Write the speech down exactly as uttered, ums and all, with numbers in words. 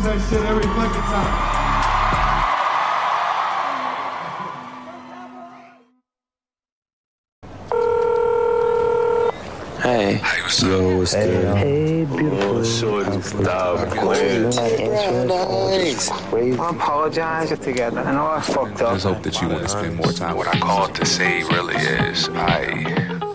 that shit every fucking time. Hey. Hey, what's up? Yo, what's hey, good? Hey, beautiful. Oh, shorty, stop playing. Nice. Crazy. I apologize together. I know I fucked up. I just hope that you want to spend more time. What I called to say really is, I